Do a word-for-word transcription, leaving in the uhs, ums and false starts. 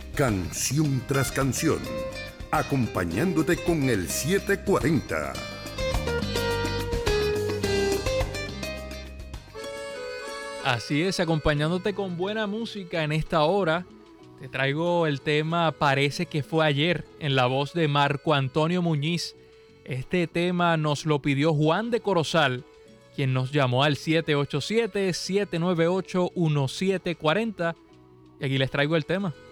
canción tras canción, acompañándote con el siete cuarenta. Así es, acompañándote con buena música en esta hora. Te traigo el tema Parece que fue ayer, en la voz de Marco Antonio Muñiz. Este tema nos lo pidió Juan de Corozal, quien nos llamó al siete ocho siete, siete nueve ocho, uno siete cuatro cero. Y aquí les traigo el tema.